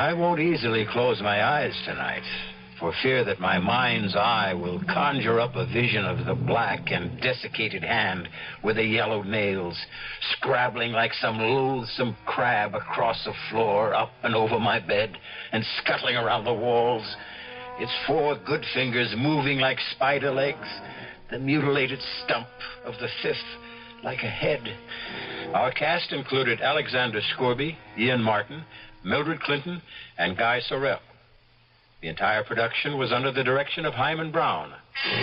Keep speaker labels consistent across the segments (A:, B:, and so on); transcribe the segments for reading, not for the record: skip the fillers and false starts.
A: I won't easily close my eyes tonight, for fear that my mind's eye will conjure up a vision of the black and desiccated hand with the yellow nails, scrabbling like some loathsome crab across the floor, up and over my bed, and scuttling around the walls. Its 4 good fingers moving like spider legs, the mutilated stump of the 5th like a head. Our cast included Alexander Scorby, Ian Martin, Mildred Clinton, and Guy Sorel. The entire production was under the direction of Hyman Brown.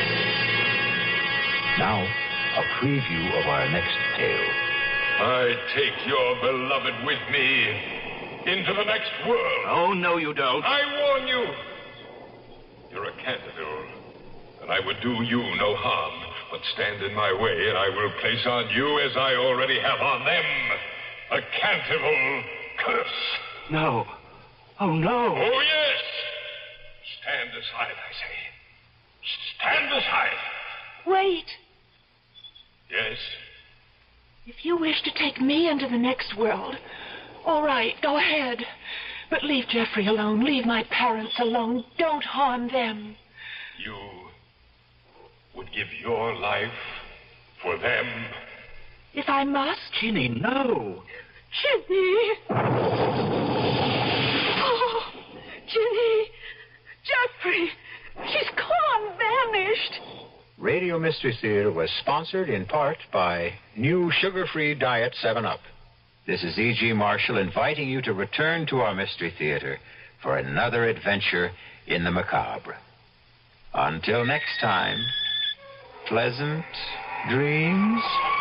A: Now, a preview of our next tale.
B: I take your beloved with me into the next world.
C: Oh, no, you don't.
B: I warn you. You're a Canterville, and I would do you no harm, but stand in my way, and I will place on you, as I already have on them, a Canterville curse.
C: No. Oh, no.
B: Oh, yes. Stand aside, I say. Stand aside.
D: Wait.
B: Yes?
D: If you wish to take me into the next world, all right, go ahead. But leave Jeffrey alone. Leave my parents alone. Don't harm them.
B: You would give your life for them?
D: If I must.
C: Ginny, no.
D: Ginny. Oh, Ginny. Jeffrey. She's gone, vanished.
A: Radio Mystery Theater was sponsored in part by new sugar-free diet 7-Up. This is E.G. Marshall inviting you to return to our Mystery Theater for another adventure in the macabre. Until next time, pleasant dreams.